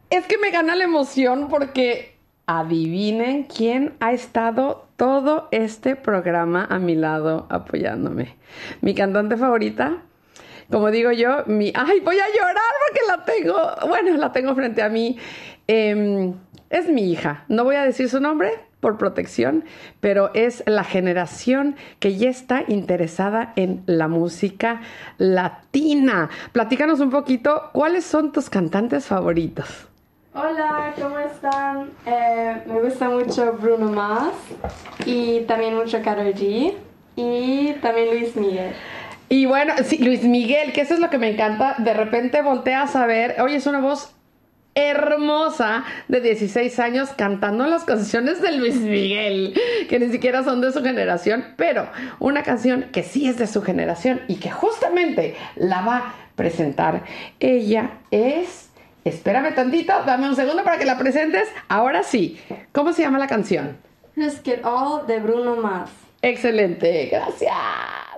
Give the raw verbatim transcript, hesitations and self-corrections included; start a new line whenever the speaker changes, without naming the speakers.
Es que me gana la emoción porque adivinen quién ha estado todo este programa a mi lado apoyándome. Mi cantante favorita, como digo yo, mi... ¡Ay, voy a llorar porque la tengo! Bueno, la tengo frente a mí. Eh, es mi hija. No voy a decir su nombre por protección, pero es la generación que ya está interesada en la música latina. Platícanos un poquito, ¿cuáles son tus cantantes favoritos?
Hola, ¿cómo están? Eh, me gusta mucho Bruno Mars y también mucho Karol G y también Luis Miguel.
Y bueno, sí, Luis Miguel, que eso es lo que me encanta. De repente volteas a ver, oye, es una voz hermosa de dieciséis años cantando las canciones de Luis Miguel, que ni siquiera son de su generación, pero una canción que sí es de su generación y que justamente la va a presentar. Ella es... Espérame tantito, dame un segundo para que la presentes. Ahora sí. ¿Cómo se llama la canción?
Risk It All de Bruno Mars.
Excelente, gracias.